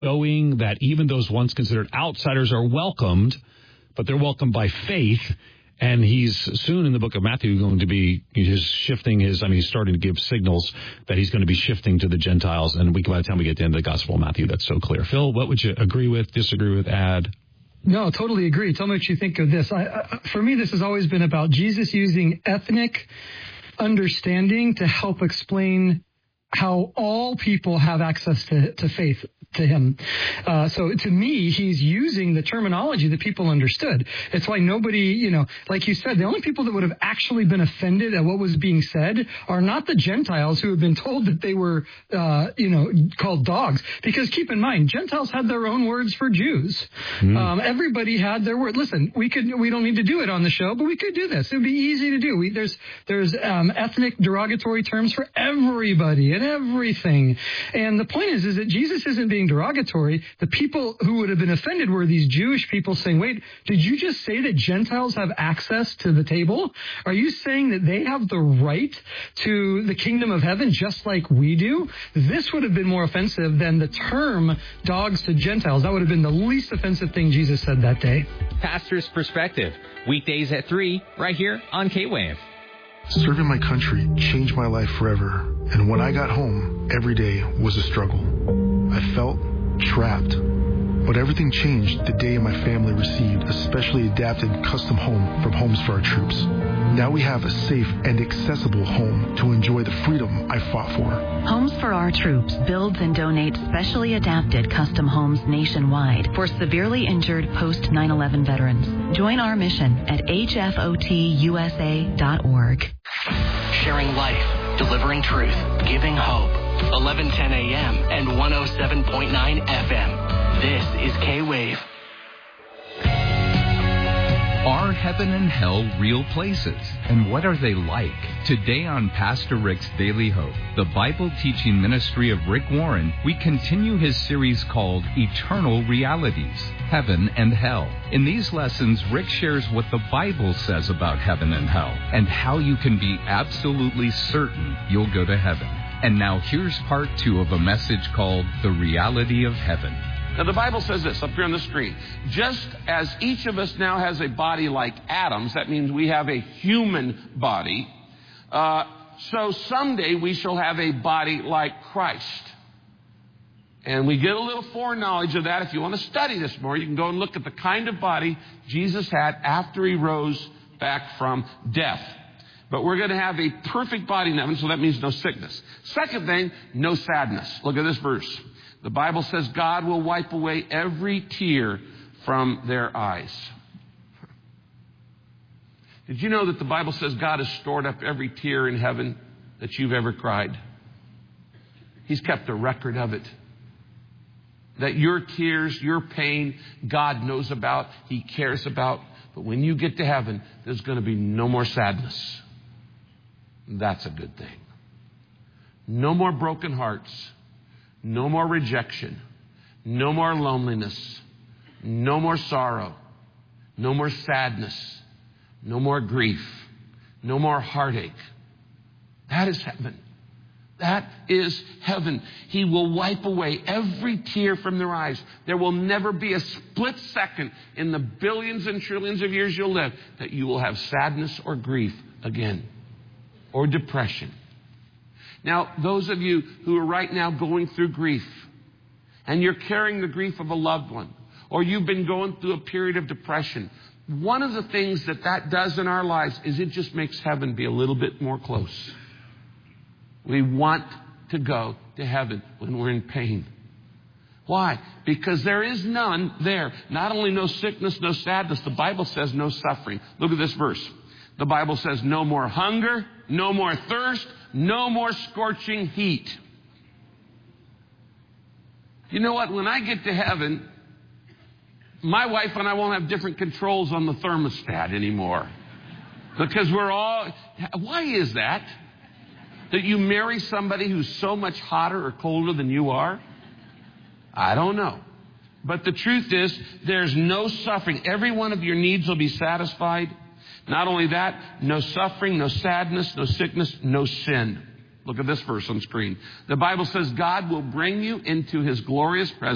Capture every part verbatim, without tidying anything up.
showing that even those once considered outsiders are welcomed, but they're welcomed by faith. And he's soon in the book of Matthew going to be he's shifting his, I mean, he's starting to give signals that he's going to be shifting to the Gentiles. And we, by the time we get to the end of the Gospel of Matthew, that's so clear. Phil, what would you agree with, disagree with, add? No, totally agree. Tell me what you think of this. I, I, for me, this has always been about Jesus using ethnic understanding to help explain how all people have access to, to faith to him. Uh, so to me, he's using the terminology that people understood. It's why nobody, you know, like you said, the only people that would have actually been offended at what was being said are not the Gentiles who have been told that they were, uh, you know, called dogs. Because keep in mind, Gentiles had their own words for Jews. Mm. Um, everybody had their word. Listen, we could, we don't need to do it on the show, but we could do this. It would be easy to do. We, there's, there's um, ethnic derogatory terms for everybody and everything. And the point is, is that Jesus isn't being derogatory. The people who would have been offended were these Jewish people saying, wait, did you just say that Gentiles have access to the table? Are you saying that they have the right to the kingdom of heaven just like we do? This would have been more offensive than the term dogs to Gentiles. That would have been the least offensive thing Jesus said that day. Pastor's Perspective, weekdays at three, right here on K-Wave. Serving my country changed my life forever. And when I got home, every day was a struggle. I felt trapped. But everything changed the day my family received a specially adapted custom home from Homes for Our Troops. Now we have a safe and accessible home to enjoy the freedom I fought for. Homes for Our Troops builds and donates specially adapted custom homes nationwide for severely injured post nine eleven veterans. Join our mission at H F O T U S A dot org. Sharing life, delivering truth, giving hope. eleven ten a.m. and one oh seven point nine F M. This is K-Wave. Are heaven and hell real places? And what are they like? Today on Pastor Rick's Daily Hope, the Bible teaching ministry of Rick Warren, we continue his series called Eternal Realities, Heaven and Hell. In these lessons, Rick shares what the Bible says about heaven and hell and how you can be absolutely certain you'll go to heaven. And now here's part two of a message called The Reality of Heaven. Now, the Bible says this up here on the screen. Just as each of us now has a body like Adam's, that means we have a human body, uh, so someday we shall have a body like Christ. And we get a little foreknowledge of that. If you want to study this more, you can go and look at the kind of body Jesus had after he rose back from death. But we're going to have a perfect body in heaven, so that means no sickness. Second thing, no sadness. Look at this verse. The Bible says God will wipe away every tear from their eyes. Did you know that the Bible says God has stored up every tear in heaven that you've ever cried? He's kept a record of it. That your tears, your pain, God knows about, He cares about. But when you get to heaven, there's going to be no more sadness. That's a good thing. No more broken hearts. No more rejection. No more loneliness. No more sorrow. No more sadness. No more grief. No more heartache. That is heaven. That is heaven. He will wipe away every tear from their eyes. There will never be a split second in the billions and trillions of years you'll live that you will have sadness or grief again, or depression. Now, those of you who are right now going through grief, and you're carrying the grief of a loved one, or you've been going through a period of depression, one of the things that that does in our lives is it just makes heaven be a little bit more close. We want to go to heaven when we're in pain. Why? Because there is none there. Not only no sickness, no sadness, the Bible says no suffering. Look at this verse. The Bible says no more hunger, no more thirst, no more scorching heat. You know what? When I get to heaven, my wife and I won't have different controls on the thermostat anymore. Because we're all... Why is that? That you marry somebody who's so much hotter or colder than you are? I don't know. But the truth is, there's no suffering. Every one of your needs will be satisfied. Not only that, no suffering, no sadness, no sickness, no sin. Look at this verse on screen. The Bible says God will bring you into His glorious presence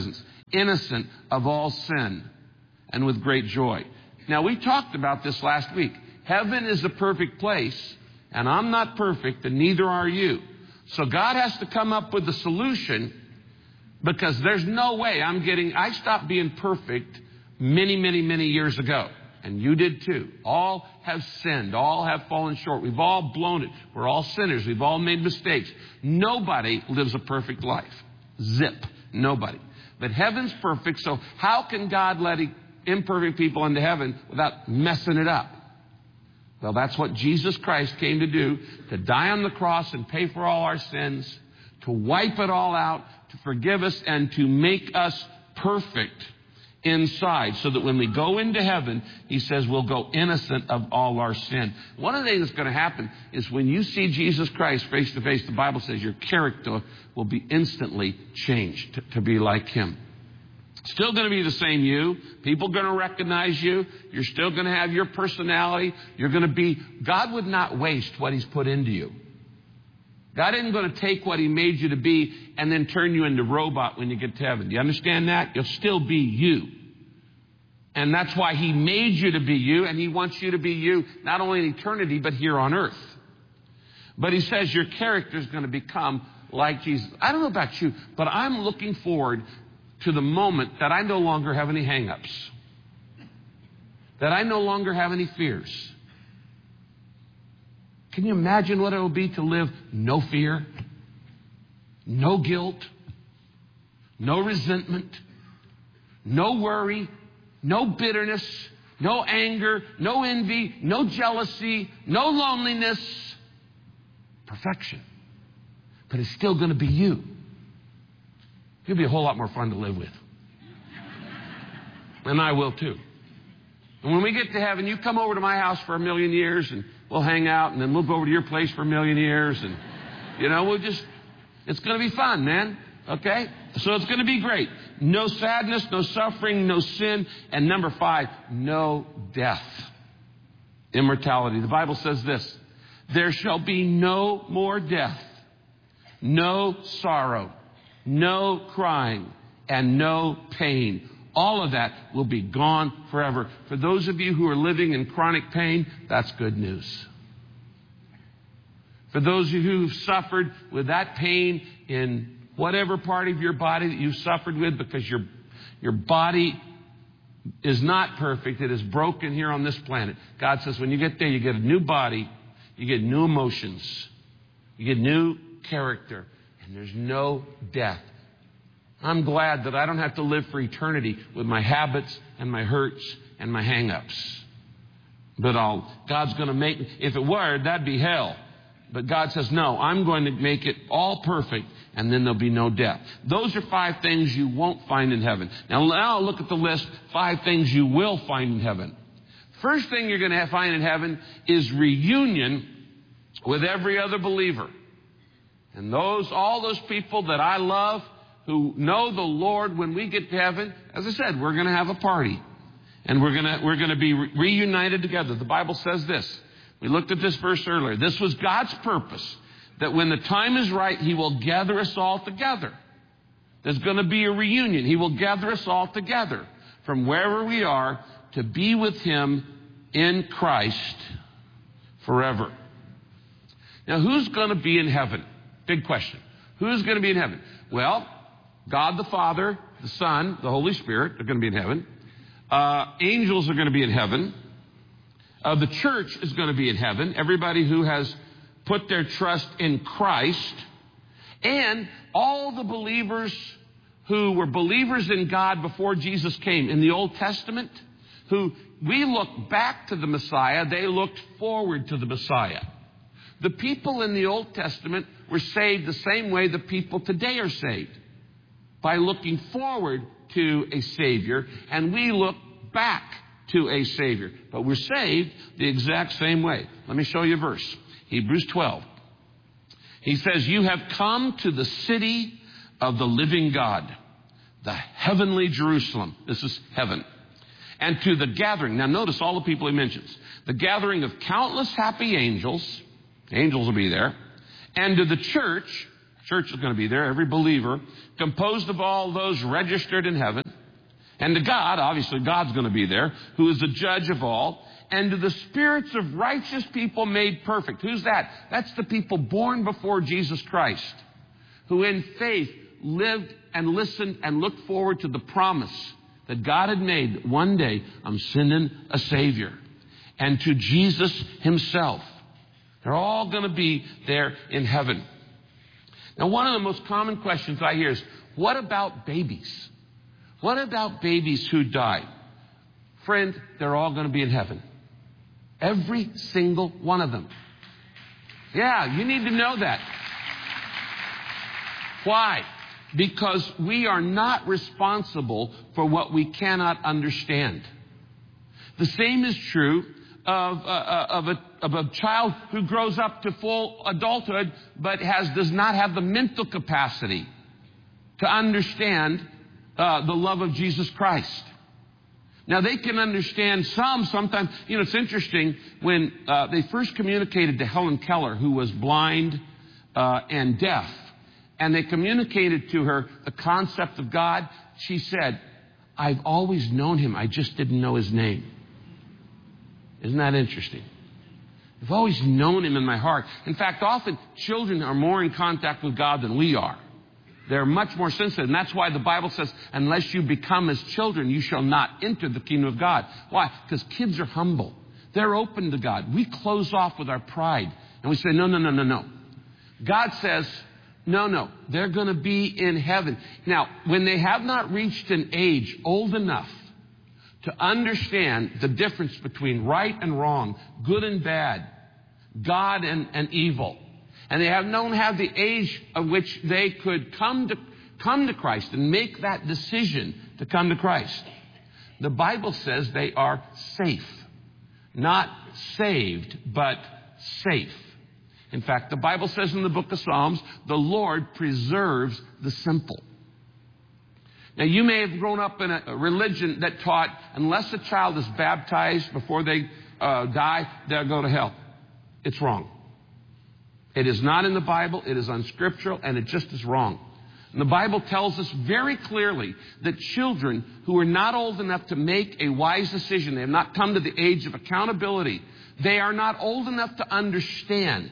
innocent of all sin, and with great joy. Now, we talked about this last week. Heaven is a perfect place, and I'm not perfect, and neither are you. So God has to come up with a solution, because there's no way I'm getting... I stopped being perfect many, many, many years ago. And you did too. All have sinned. All have fallen short. We've all blown it. We're all sinners. We've all made mistakes. Nobody lives a perfect life. Zip. Nobody. But heaven's perfect, so how can God let imperfect people into heaven without messing it up? Well, that's what Jesus Christ came to do, to die on the cross and pay for all our sins, to wipe it all out, to forgive us, and to make us perfect inside, so that when we go into heaven, he says we'll go innocent of all our sin. One of the things that's going to happen is when you see Jesus Christ face to face, the Bible says your character will be instantly changed to, to be like him. Still going to be the same you. People are going to recognize you. You're still going to have your personality. You're going to be... God would not waste what he's put into you. God isn't going to take what he made you to be and then turn you into a robot when you get to heaven. Do you understand that? You'll still be you. And that's why he made you to be you, and he wants you to be you not only in eternity, but here on earth. But he says your character is going to become like Jesus. I don't know about you, but I'm looking forward to the moment that I no longer have any hang-ups. That I no longer have any fears. Can you imagine what it will be to live no fear, no guilt, no resentment, no worry, no bitterness, no anger, no envy, no jealousy, no loneliness? Perfection. But it's still going to be you. You'll be a whole lot more fun to live with. And I will too. And when we get to heaven, you come over to my house for a million years and we'll hang out, and then we'll go over to your place for a million years. And, you know, we'll just, it's going to be fun, man. Okay? So it's going to be great. No sadness, no suffering, no sin. And number five, no death. Immortality. The Bible says this: there shall be no more death, no sorrow, no crying, and no pain. All of that will be gone forever. For those of you who are living in chronic pain, that's good news. For those of you who've suffered with that pain in whatever part of your body that you've suffered with, because your, your body is not perfect, it is broken here on this planet. God says when you get there, you get a new body, you get new emotions, you get new character, and there's no death. I'm glad that I don't have to live for eternity with my habits and my hurts and my hang-ups. But I'll, God's going to make, if it were, that'd be hell. But God says, no, I'm going to make it all perfect, and then there'll be no death. Those are five things you won't find in heaven. Now, now look at the list, five things you will find in heaven. First thing you're going to find in heaven is reunion with every other believer. And those, all those people that I love, who know the Lord, when we get to heaven, as I said, we're going to have a party. And we're going to, we're going to be re- reunited together. The Bible says this. We looked at this verse earlier. This was God's purpose, that when the time is right, he will gather us all together. There's going to be a reunion. He will gather us all together from wherever we are to be with him in Christ forever. Now, who's going to be in heaven? Big question. Who's going to be in heaven? Well, God the Father, the Son, the Holy Spirit are going to be in heaven. Uh, angels are going to be in heaven. Uh, the church is going to be in heaven. Everybody who has put their trust in Christ. And all the believers who were believers in God before Jesus came in the Old Testament, who we look back to the Messiah, they looked forward to the Messiah. The people in the Old Testament were saved the same way the people today are saved, by looking forward to a Savior, and we look back to a Savior. But we're saved the exact same way. Let me show you a verse. Hebrews twelve. He says, you have come to the city of the living God, the heavenly Jerusalem. This is heaven. And to the gathering. Now notice all the people he mentions. The gathering of countless happy angels. Angels will be there. And to the church church is going to be there, every believer, composed of all those registered in heaven. And to God, obviously God's going to be there, who is the judge of all. And to the spirits of righteous people made perfect. Who's that? That's the people born before Jesus Christ, who in faith lived and listened and looked forward to the promise that God had made. One day, I'm sending a Savior. And to Jesus himself. They're all going to be there in heaven. Now, one of the most common questions I hear is, what about babies? What about babies who die? Friend, they're all going to be in heaven. Every single one of them. Yeah, you need to know that. Why? Because we are not responsible for what we cannot understand. The same is true of, uh, of, a, of a child who grows up to full adulthood but has does not have the mental capacity to understand uh, the love of Jesus Christ. Now, they can understand some, sometimes. You know, it's interesting, when uh, they first communicated to Helen Keller, who was blind uh, and deaf, and they communicated to her the concept of God, she said, I've always known him, I just didn't know his name. Isn't that interesting? I've always known him in my heart. In fact, often children are more in contact with God than we are. They're much more sensitive. And that's why the Bible says, unless you become as children, you shall not enter the kingdom of God. Why? Because kids are humble. They're open to God. We close off with our pride. And we say, no, no, no, no, no. God says, no, no. They're going to be in heaven. Now, when they have not reached an age old enough to understand the difference between right and wrong, good and bad, God and, and evil, and they have don't have the age of which they could come to come to Christ and make that decision to come to Christ, the Bible says they are safe. Not saved, but safe. In fact, the Bible says in the book of Psalms, the Lord preserves the simple. Now, you may have grown up in a religion that taught unless a child is baptized before they uh, die, they'll go to hell. It's wrong. It is not in the Bible, it is unscriptural, and it just is wrong. And the Bible tells us very clearly that children who are not old enough to make a wise decision, they have not come to the age of accountability, they are not old enough to understand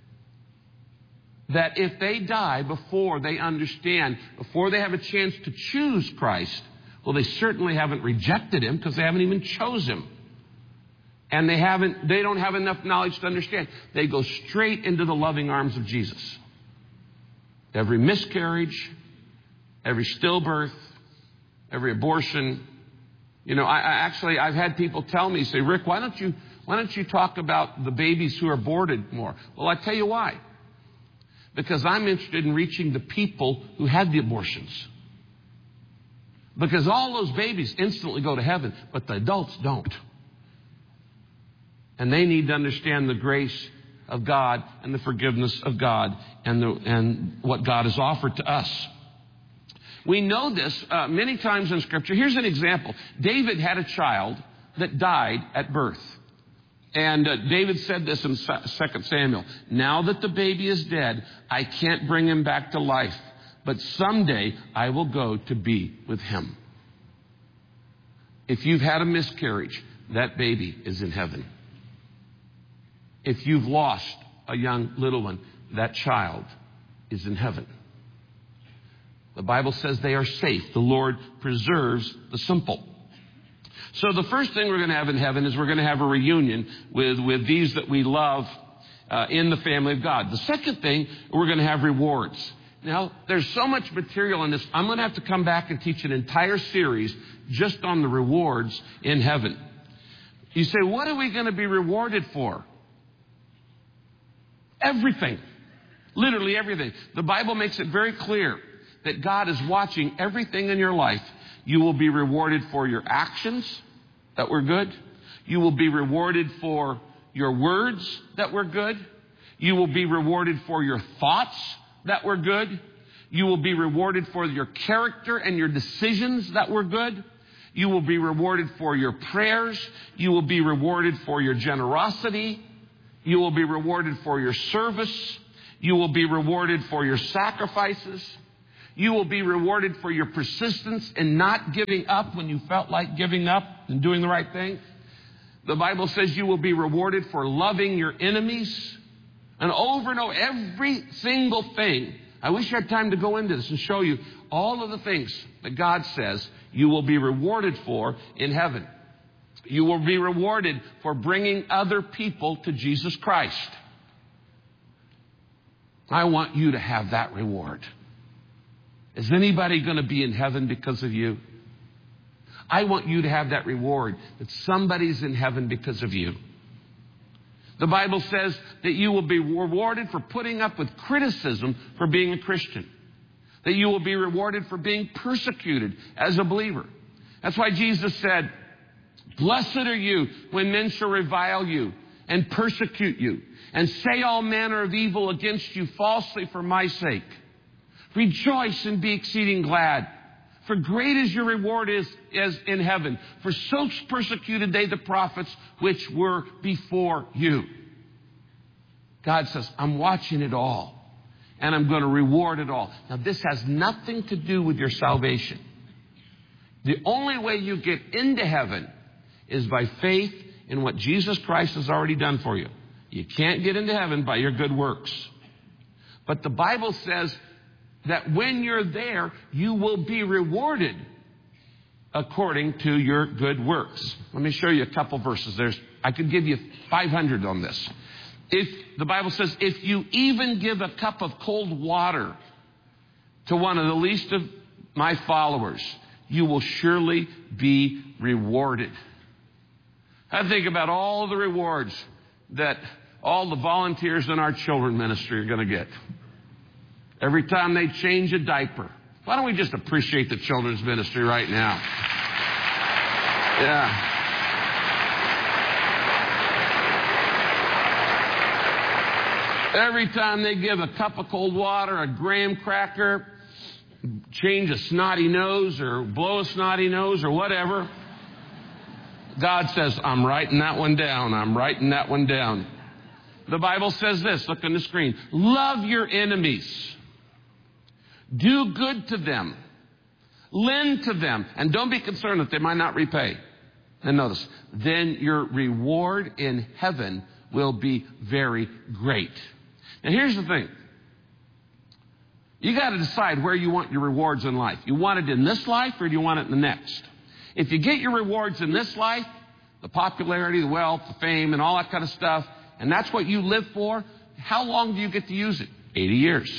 that if they die before they understand, before they have a chance to choose Christ, well, they certainly haven't rejected him because they haven't even chosen him. And they haven't, they don't have enough knowledge to understand. They go straight into the loving arms of Jesus. Every miscarriage, every stillbirth, every abortion. You know, I, I actually, I've had people tell me, say, Rick, why don't you, why don't you talk about the babies who are aborted more? Well, I tell you why. Because I'm interested in reaching the people who had the abortions. Because all those babies instantly go to heaven, but the adults don't. And they need to understand the grace of God and the forgiveness of God and, the, and what God has offered to us. We know this uh, many times in Scripture. Here's an example. David had a child that died at birth. And uh, David said this in Second Samuel. Now that the baby is dead, I can't bring him back to life. But someday I will go to be with him. If you've had a miscarriage, that baby is in heaven. If you've lost a young little one, that child is in heaven. The Bible says they are safe. The Lord preserves the simple. So the first thing we're going to have in heaven is we're going to have a reunion with, with these that we love uh, in the family of God. The second thing, we're going to have rewards. Now, there's so much material in this. I'm going to have to come back and teach an entire series just on the rewards in heaven. You say, what are we going to be rewarded for? Everything. Literally everything. The Bible makes it very clear that God is watching everything in your life. You will be rewarded for your actions that were good. You will be rewarded for your words that were good. You will be rewarded for your thoughts that were good. You will be rewarded for your character and your decisions that were good. You will be rewarded for your prayers. You will be rewarded for your generosity. You will be rewarded for your service. You will be rewarded for your sacrifices. You will be rewarded for your persistence in not giving up when you felt like giving up and doing the right thing. The Bible says you will be rewarded for loving your enemies. And over and over, every single thing. I wish I had time to go into this and show you all of the things that God says you will be rewarded for in heaven. You will be rewarded for bringing other people to Jesus Christ. I want you to have that reward. Is anybody going to be in heaven because of you? I want you to have that reward, that somebody's in heaven because of you. The Bible says that you will be rewarded for putting up with criticism for being a Christian. That you will be rewarded for being persecuted as a believer. That's why Jesus said, blessed are you when men shall revile you and persecute you and say all manner of evil against you falsely for my sake. Rejoice and be exceeding glad. For great is your reward is, is in heaven. For so persecuted they the prophets which were before you. God says, I'm watching it all. And I'm going to reward it all. Now, this has nothing to do with your salvation. The only way you get into heaven is by faith in what Jesus Christ has already done for you. You can't get into heaven by your good works. But the Bible says that when you're there, you will be rewarded according to your good works. Let me show you a couple verses. There's, I could give you five hundred on this. If the Bible says, if you even give a cup of cold water to one of the least of my followers, you will surely be rewarded. I think about all the rewards that all the volunteers in our children ministry are going to get. Every time they change a diaper. Why don't we just appreciate the children's ministry right now? Yeah. Every time they give a cup of cold water, a graham cracker, change a snotty nose or blow a snotty nose or whatever, God says, I'm writing that one down. I'm writing that one down. The Bible says this. Look on the screen. Love your enemies. Do good to them. Lend to them. And don't be concerned that they might not repay. And notice, then your reward in heaven will be very great. Now here's the thing. You got to decide where you want your rewards in life. You want it in this life or do you want it in the next? If you get your rewards in this life, the popularity, the wealth, the fame, and all that kind of stuff, and that's what you live for, how long do you get to use it? eighty years.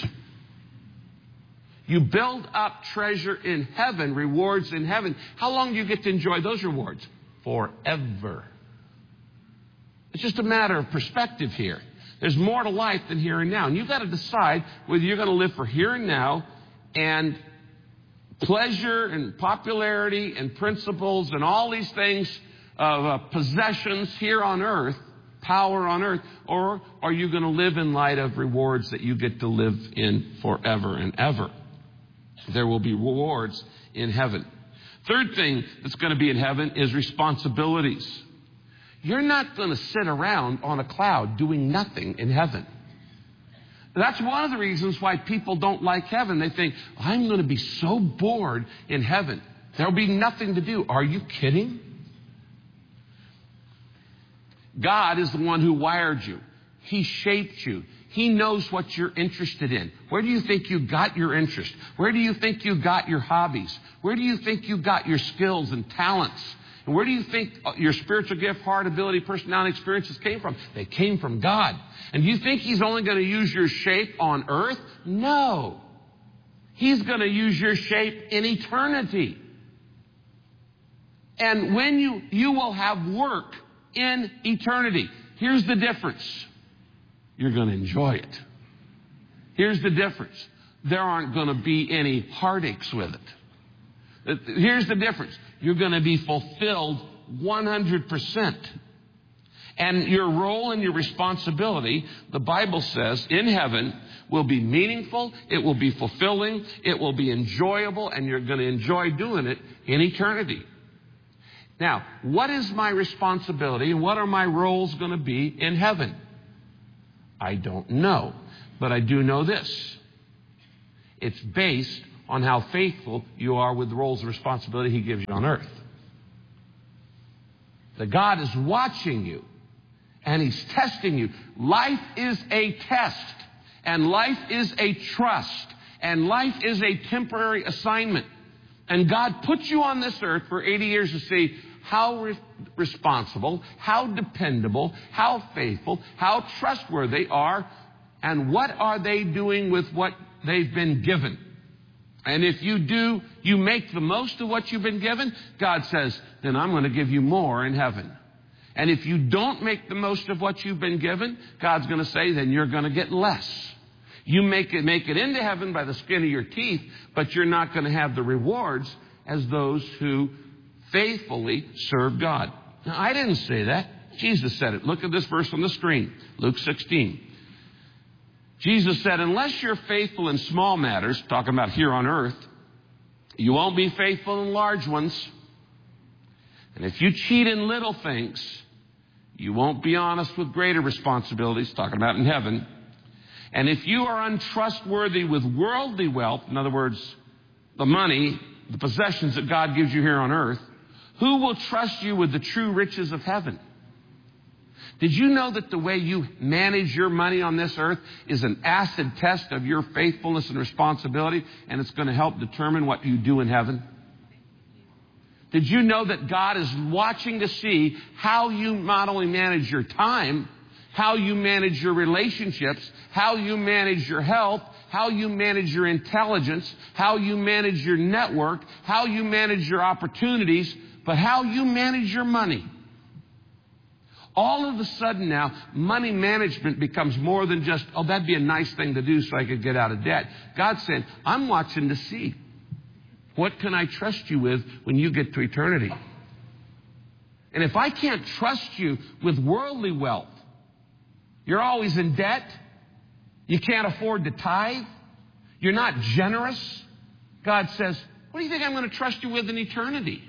You build up treasure in heaven, rewards in heaven. How long do you get to enjoy those rewards? Forever. It's just a matter of perspective here. There's more to life than here and now. And you've got to decide whether you're going to live for here and now and pleasure and popularity and principles and all these things of uh, possessions here on earth, power on earth, or are you going to live in light of rewards that you get to live in forever and ever? There will be rewards in heaven. Third thing that's going to be in heaven is responsibilities. You're not going to sit around on a cloud doing nothing in heaven. That's one of the reasons why people don't like heaven. They think, I'm going to be so bored in heaven. There'll be nothing to do. Are you kidding? God is the one who wired you. He shaped you. He knows what you're interested in. Where do you think you got your interest? Where do you think you got your hobbies? Where do you think you got your skills and talents? And where do you think your spiritual gift, heart, ability, personality, experiences came from? They came from God. And do you think He's only going to use your shape on earth? No. He's going to use your shape in eternity. And when you, you will have work in eternity. Here's the difference. You're going to enjoy it. Here's the difference. There aren't going to be any heartaches with it. Here's the difference. You're going to be fulfilled one hundred percent. And your role and your responsibility, the Bible says, in heaven will be meaningful, it will be fulfilling, it will be enjoyable, and you're going to enjoy doing it in eternity. Now, what is my responsibility and what are my roles going to be in heaven? I don't know. But I do know this. It's based on how faithful you are with the roles and responsibility He gives you on earth. That God is watching you, and He's testing you. Life is a test, and life is a trust, and life is a temporary assignment. And God puts you on this earth for eighty years to see how re- responsible, how dependable, how faithful, how trustworthy they are, and what are they doing with what they've been given. And if you do, you make the most of what you've been given, God says, then I'm going to give you more in heaven. And if you don't make the most of what you've been given, God's going to say, then you're going to get less. You make it, make it into heaven by the skin of your teeth, but you're not going to have the rewards as those who faithfully serve God. Now, I didn't say that. Jesus said it. Look at this verse on the screen, Luke sixteen. Jesus said, unless you're faithful in small matters, talking about here on earth, you won't be faithful in large ones. And if you cheat in little things, you won't be honest with greater responsibilities, talking about in heaven. And if you are untrustworthy with worldly wealth, in other words, the money, the possessions that God gives you here on earth, who will trust you with the true riches of heaven? Did you know that the way you manage your money on this earth is an acid test of your faithfulness and responsibility, and it's going to help determine what you do in heaven? Did you know that God is watching to see how you not only manage your time, how you manage your relationships, how you manage your health, how you manage your intelligence, how you manage your network, how you manage your opportunities, but how you manage your money? All of a sudden now, money management becomes more than just, oh, that'd be a nice thing to do so I could get out of debt. God's saying, I'm watching to see, what can I trust you with when you get to eternity? And if I can't trust you with worldly wealth, you're always in debt, you can't afford to tithe, you're not generous, God says, what do you think I'm going to trust you with in eternity?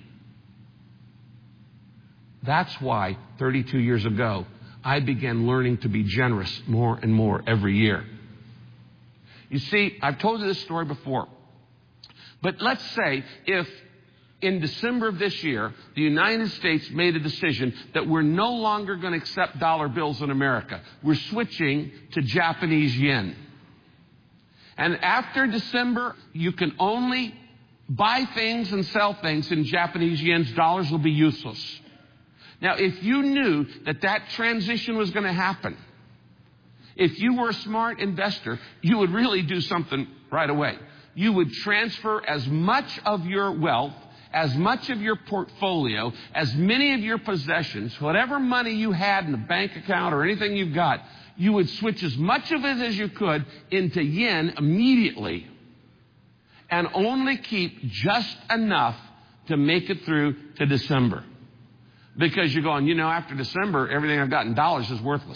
That's why thirty-two years ago, I began learning to be generous more and more every year. You see, I've told you this story before. But let's say if in December of this year, the United States made a decision that we're no longer going to accept dollar bills in America. We're switching to Japanese yen. And after December, you can only buy things and sell things in Japanese yens. Dollars will be useless. Now, if you knew that that transition was going to happen, if you were a smart investor, you would really do something right away. You would transfer as much of your wealth, as much of your portfolio, as many of your possessions, whatever money you had in the bank account or anything you've got, you would switch as much of it as you could into yen immediately and only keep just enough to make it through to December. Because you're going, you know, after December, everything I've got in dollars is worthless.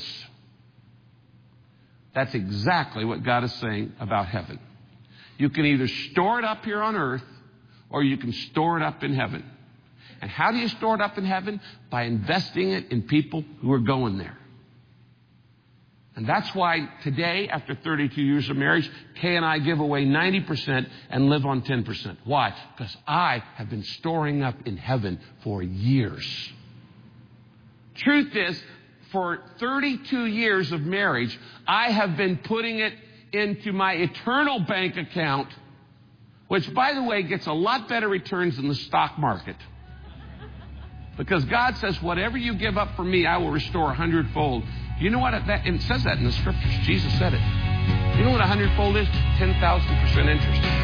That's exactly what God is saying about heaven. You can either store it up here on earth or you can store it up in heaven. And how do you store it up in heaven? By investing it in people who are going there. And that's why today, after thirty-two years of marriage, Kay and I give away ninety percent and live on ten percent. Why? Because I have been storing up in heaven for years. Truth is, for thirty-two years of marriage, I have been putting it into my eternal bank account, which, by the way, gets a lot better returns than the stock market. Because God says, whatever you give up for me, I will restore a hundredfold. You know what? That, and it says that in the scriptures. Jesus said it. You know what a hundredfold is? ten thousand percent interest.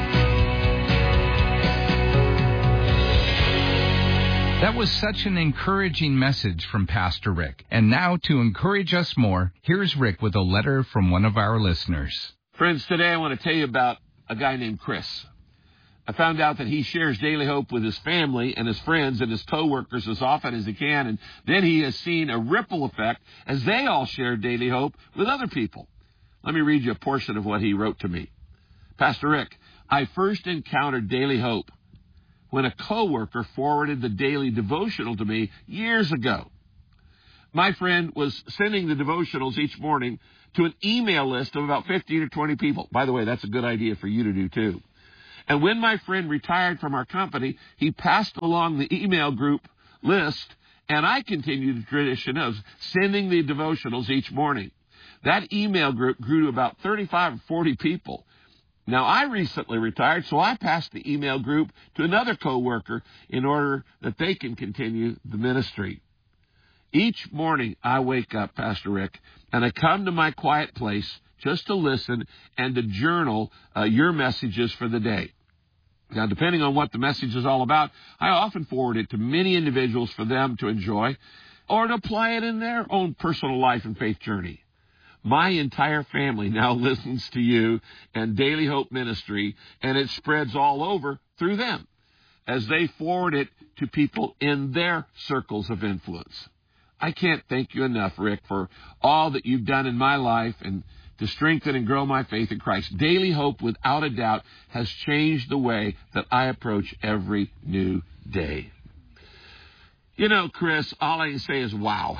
That was such an encouraging message from Pastor Rick. And now, to encourage us more, here's Rick with a letter from one of our listeners. Friends, today I want to tell you about a guy named Chris. I found out that he shares Daily Hope with his family and his friends and his co-workers as often as he can, and then he has seen a ripple effect as they all share Daily Hope with other people. Let me read you a portion of what he wrote to me. Pastor Rick, I first encountered Daily Hope when a co-worker forwarded the daily devotional to me years ago. My friend was sending the devotionals each morning to an email list of about fifteen or twenty people. By the way, that's a good idea for you to do too. And when my friend retired from our company, he passed along the email group list, and I continued the tradition of sending the devotionals each morning. That email group grew to about thirty-five or forty people. Now, I recently retired, so I passed the email group to another coworker in order that they can continue the ministry. Each morning I wake up, Pastor Rick, and I come to my quiet place just to listen and to journal uh, your messages for the day. Now, depending on what the message is all about, I often forward it to many individuals for them to enjoy or to apply it in their own personal life and faith journey. My entire family now listens to you and Daily Hope Ministry, and it spreads all over through them as they forward it to people in their circles of influence. I can't thank you enough, Rick, for all that you've done in my life and to strengthen and grow my faith in Christ. Daily Hope, without a doubt, has changed the way that I approach every new day. You know, Chris, all I can say is wow.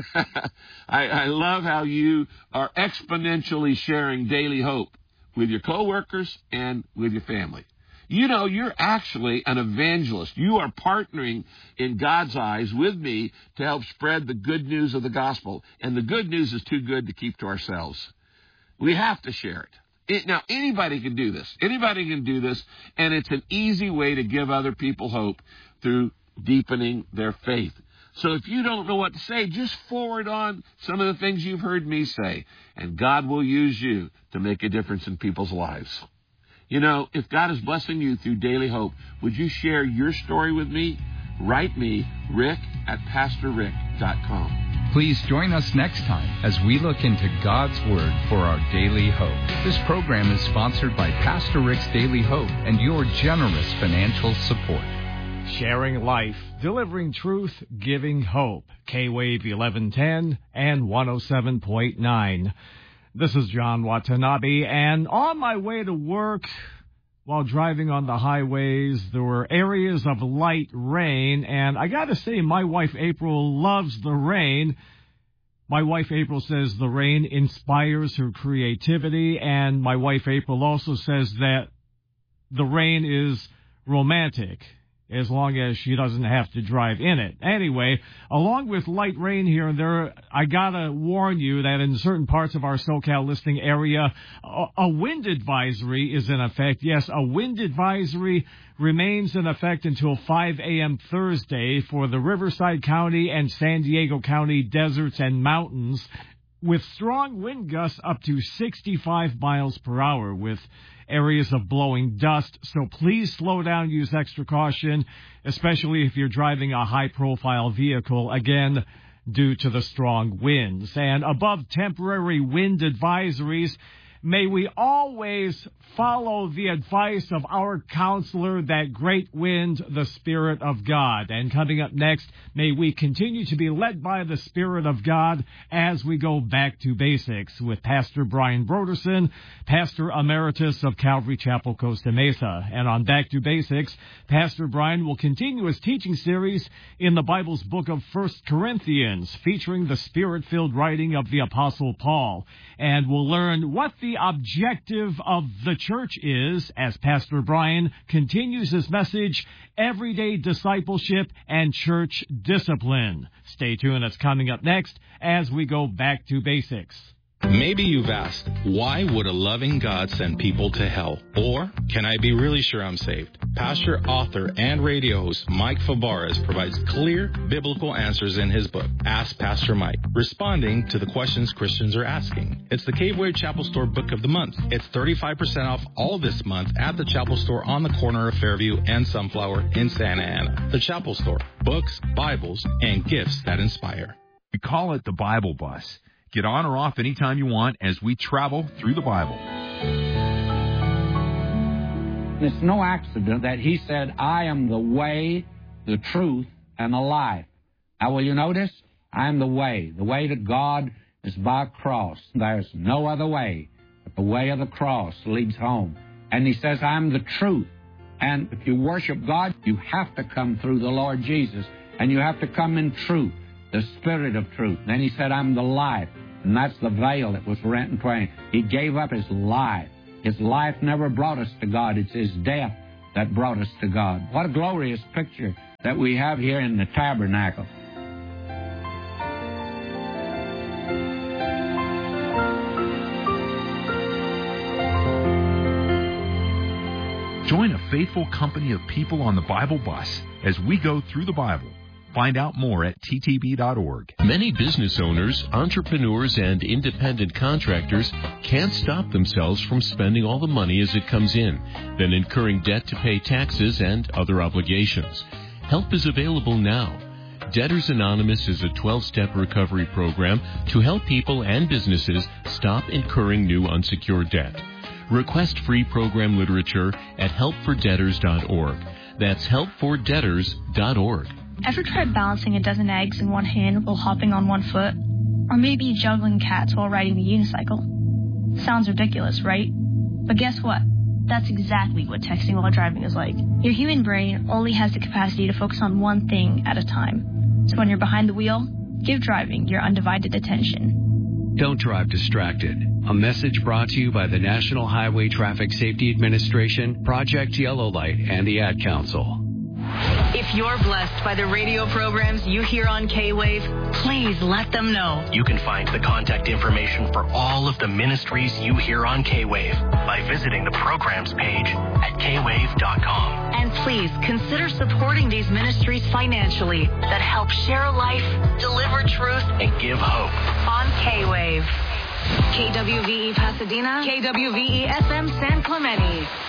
I, I love how you are exponentially sharing Daily Hope with your coworkers and with your family. You know, you're actually an evangelist. You are partnering in God's eyes with me to help spread the good news of the gospel. And the good news is too good to keep to ourselves. We have to share it. it. Now, anybody can do this. Anybody can do this, and it's an easy way to give other people hope through deepening their faith. So if you don't know what to say, just forward on some of the things you've heard me say, and God will use you to make a difference in people's lives. You know, if God is blessing you through Daily Hope, would you share your story with me? Write me, Rick at pastor rick dot com. Please join us next time as we look into God's Word for our daily hope. This program is sponsored by Pastor Rick's Daily Hope and your generous financial support. Sharing life, delivering truth, giving hope. K-Wave eleven ten and one oh seven point nine. This is John Watanabe, and on my way to work, while driving on the highways, there were areas of light rain, and I gotta say, my wife April loves the rain. My wife April says the rain inspires her creativity, and my wife April also says that the rain is romantic, as long as she doesn't have to drive in it. Anyway, along with light rain here and there, I gotta warn you that in certain parts of our SoCal listening area, a, a wind advisory is in effect. Yes, a wind advisory remains in effect until five a.m. Thursday for the Riverside County and San Diego County deserts and mountains, with strong wind gusts up to sixty-five miles per hour, with areas of blowing dust. So please slow down, use extra caution, especially if you're driving a high-profile vehicle, again, due to the strong winds. And above temporary wind advisories, may we always follow the advice of our counselor, that great wind, the Spirit of God. And coming up next, may we continue to be led by the Spirit of God as we go back to basics with Pastor Brian Broderson, Pastor Emeritus of Calvary Chapel, Costa Mesa. And on Back to Basics, Pastor Brian will continue his teaching series in the Bible's book of First Corinthians, featuring the Spirit-filled writing of the Apostle Paul. And we'll learn what the objective of the church is as Pastor Brian continues his message, Everyday Discipleship and Church Discipline. Stay tuned, it's coming up next as we go back to basics. Maybe you've asked, why would a loving God send people to hell? Or, can I be really sure I'm saved? Pastor, author, and radio host Mike Fabarez provides clear biblical answers in his book, Ask Pastor Mike, responding to the questions Christians are asking. It's the Caveway Chapel Store Book of the Month. It's thirty-five percent off all this month at the Chapel Store on the corner of Fairview and Sunflower in Santa Ana. The Chapel Store, books, Bibles, and gifts that inspire. We call it the Bible Bus. Get on or off anytime you want as we travel through the Bible. It's no accident that he said, I am the way, the truth, and the life. Now, will you notice? I am the way. The way to God is by a cross. There's no other way, but the way of the cross leads home. And he says, I'm the truth. And if you worship God, you have to come through the Lord Jesus, and you have to come in truth. the Spirit of truth. Then he said, I'm the life. And that's the veil that was rent in twain. He gave up his life. His life never brought us to God. It's his death that brought us to God. What a glorious picture that we have here in the tabernacle. Join a faithful company of people on the Bible bus as we go through the Bible. Find out more at T T B dot org. Many business owners, entrepreneurs, and independent contractors can't stop themselves from spending all the money as it comes in, then incurring debt to pay taxes and other obligations. Help is available now. Debtors Anonymous is a twelve-step recovery program to help people and businesses stop incurring new unsecured debt. Request free program literature at help for debtors dot org. That's help for debtors dot org. Ever tried balancing a dozen eggs in one hand while hopping on one foot? Or maybe juggling cats while riding the unicycle? Sounds ridiculous, right? But guess what? That's exactly what texting while driving is like. Your human brain only has the capacity to focus on one thing at a time. So when you're behind the wheel, give driving your undivided attention. Don't drive distracted. A message brought to you by the National Highway Traffic Safety Administration, Project Yellow Light, and the Ad Council. If you're blessed by the radio programs you hear on K-Wave, please let them know. You can find the contact information for all of the ministries you hear on K-Wave by visiting the programs page at K wave dot com. And please consider supporting these ministries financially that help share life, deliver truth, and give hope on K-Wave. K W V E Pasadena, K W V E F M San Clemente.